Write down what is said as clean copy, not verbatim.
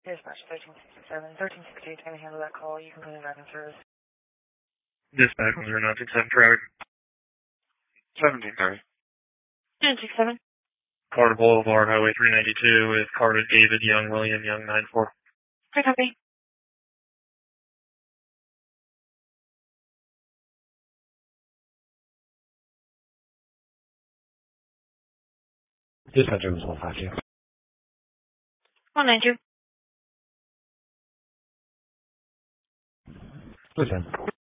Dispatch 1367, 1368, trying to handle that call. You can put it back in service. Dispatch 0967 traffic. 1730. 967. Carter Boulevard, Highway 392 with Carter David Young, William Young, 94. Hi, copy. Dispatch was 152. 192. Listen.